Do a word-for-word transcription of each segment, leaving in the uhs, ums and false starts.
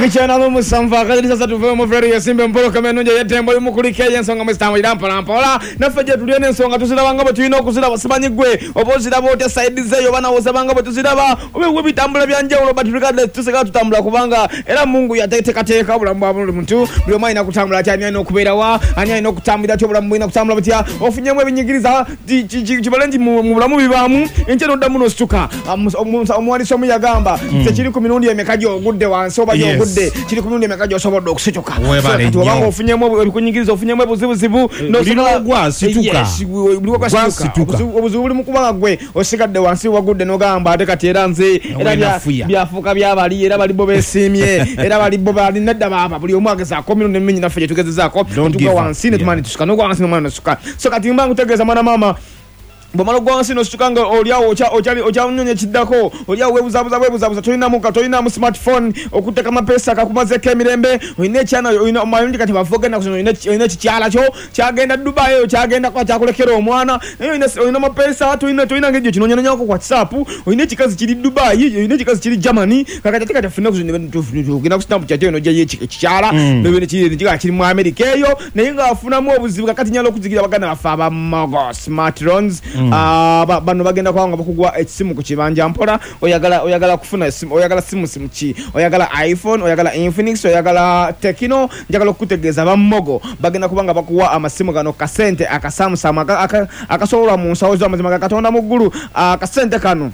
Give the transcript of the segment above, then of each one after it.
Michana no musamva kadiri sasa tuve mu feri yasimbe mpolo kamenunja yetembo limukulike yensonga mustamu irampa rampola nafaje tuliene nsonga tusirabanga bo tulina okuzira basabanyi gwe obozira bote side zeyo bana wosabanga bo tuziraba obe bitambula byanjawulo batulika tuseka tutambula kubanga era Mungu yateteka teka bulamu bwa buli muntu buli maina kutambula cyane no kubera wa anya no kutambira cyo bulamu ina kutambula batya ofunyemwe binyigiriza kibalenji mu bulamu bibamu enchero damu no stuka omwali somu yagamba tekiri ku mirundi emekajo ogudde wansi oba yo ogudde kiri ku mirundi emekajo osobodo okusetuka tubanga ofunyemwe ebikunyigiriza ofunyemwe buzibuzibu no gwa situka gwa situka obuzibu buli mukubaga gwe osigadde wansi wagudde no gamba ate kati era nze era byafuka byabali era bali bo besimye era bali bo bali nedda baba buli omwageza ko mirundi minyi naffe tugezezaako tuga wansi ne tumani tusuka no gwa wansi no mwana suka so kati mbangu tegeza mwana mama bomalo gwansi no stukanga oliawo ocha ochali ochanyonye kiddako oliawo webuzabuza webuzabuza tolina muka tolina mu smartphone okuteka mapesa akakumaze kemirembe oyine chana oyina mayundi kati bafoge na oyine oyine kikyala kyo kyagenda Dubai yo kyagenda kwa kyakulekera omwana oyine oyina mapesa tolina tolina ngejo kinonyana nyako kwa WhatsApp oyine kikazi kiri Dubai oyine kikazi kiri Germany kakati kati fina kuzine kina kustamp kyatyo no je kikyala bebe kiri kiri mu America yo nenga afuna mu obuzibu kakati nyalo kuzigira bagana bafa ba Mogo smartphones ah mm. uh, bano bagenda kwanga bakugwa ekissimu ku kibanja mpola oyagala oyagala kufuna simu oyagala simu simu ki oyagala iPhone oyagala Infinix oyagala Tecno njagala okutegeeza ba Mogo bagenda kubanga bakuwa amasimu gano kasente aka Samsung aka akasobola mu nsawo z'amazima gakatonda mu ggulu akasente kano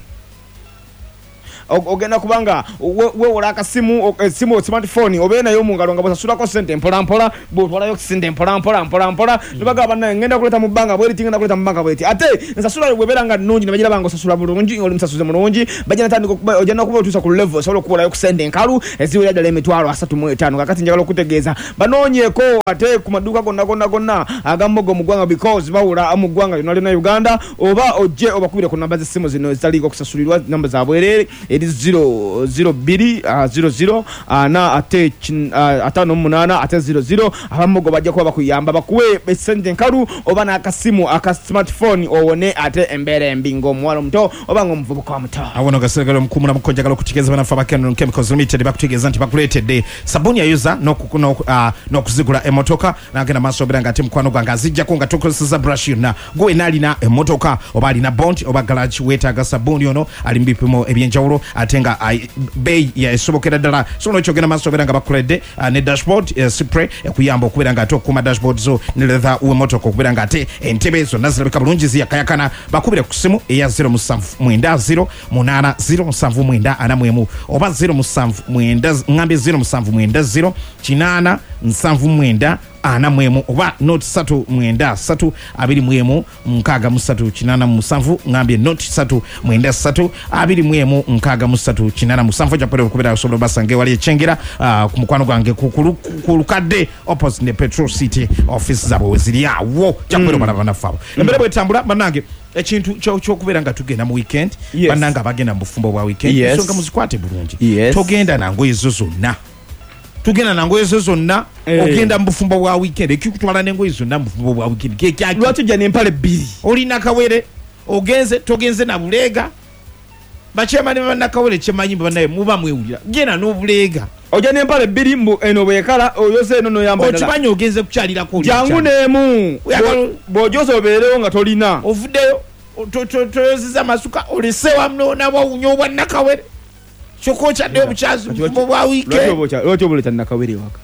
ogenda kubanga we wala akasimu simu smartphone obena yo mungalo ngabo sasula ko sente mpola mpola bo twala yo sente mpola mpola mpola mpola tubaga bana ngenda kuleta mu banga bweri tinga kuleta mu banga bweti ate nsasula weberanga nungi nabajira bango sasula bulungi oli msasuze mulungi bajana tandiko ogenda kuba otusa ku level solo kukola yo kusende nkalu eziwe yadala emitwalo asatu mu etaano kakati njagala okutegeeza banonyeko ate ku maduka gonna gonna gonna agamogo mugwanga because bawula amugwanga yonali na Uganda oba oje obakubire ku namba z'essimu zino zitaliko kusasulirwa namba za bwerere eri zero zero biri uh, zero zero uh, na ate uh, atano munana ate zero zero abamogo bajja kuba bakuyamba bakuwe besente nkalu oba na akasimu aka smartphone owone ate embere embingo mwalo mto oba ngo mvubuka muto awono gaseragalo mkumula mukonja galo kutigeza bana fa bakeno chemicals limited bakutigeza nti bakuletedde sabuni ya user no kuno uh, no kuzigula emotoka nagenda maso biranga ati mkwano gwanga zijja ko ngatokozesa brush na gwe nali na emotoka oba ali na bond oba garage weta ga sabuni ono ali mbipimo ebyenjawulo atenga bay ya esobokera dala sono chogena maso biranga bakuledde uh, ne dashboard uh, spray ekuyamba okubiranga ato kuma dashboard zo ne leather uwe motoka okubiranga ate entebezo nazirabika bulungi ziyakayakana bakubire kusimu eya zero musanvu mwenda zero munana zero musanvu mwenda anamwemu oba zero musanvu mwenda ngambe zero musanvu mwenda zero kinana nsanvu mwenda ana mwemu oba note satu mwenda satu abiri mwemu nkaga musatu kinana musanvu ngambye note satu mwenda satu abiri mwemu nkaga musatu kinana musanvu japere kubera sobo basange wali chengera uh, kumukwano gwange kukulukadde opposite ne Petrol City office zabo wezili yawo japere bana bana fabo embere bwetambula banange ekintu kyo kyo kubera nga tugenda mu weekend yes. Bananga bagenda mu bufumbo bwa weekend yes. Songa muzikwate bulungi yes. Togenda nango ezo zonna tugenda nango ezo zonna eh. Ogenda mbufumbo bwa weekend ekikutwala nengo ezo na mbufumbo bwa weekend kekya lwatu jani empale bili olina kawere ogenze togenze na bulega bachema ne banakawere chemanyi banaye muba mwewulira gena no bulega ojani empale bili mbu eno bwekala oyose eno no yamba dala ochimanyi ogenze kuchalira ko jangu nemu bojoso berewo nga tolina ovudeyo to to toziza masuka olisewa mnona wa unyobwa nakawere chokocha ndio mchazi mfumbo bwa weekend lwatu boleta nakawere waka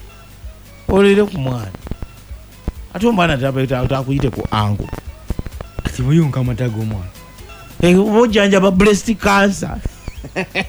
olele kumwana ati omwana tabeta utakuyite ku ango ati muyunga matago omwana eh ubojanja ba breast cancer